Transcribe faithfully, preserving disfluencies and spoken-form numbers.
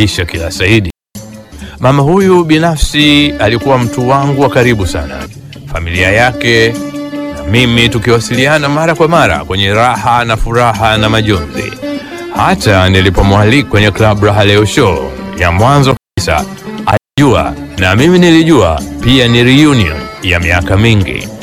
Bisha Kila Saidi. Mama huyu binafsi alikuwa mtu wangu wa karibu sana. Familia yake na mimi tukiwasiliana mara kwa mara kwenye raha na furaha na majonzi. Hata nilipomwalika kwenye Club Raha Leo Show ya mwanzo kabisa, alijua na mimi nilijua pia ni reunion ya miaka mingi.